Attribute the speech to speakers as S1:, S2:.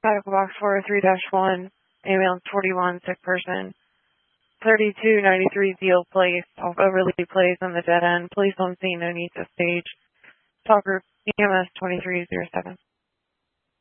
S1: Medical box 403-1, ambulance 41, sick person. 3293 Deal Place, off Overly Place on the dead end. Police on scene, no need to stage. Talk group EMS 2307.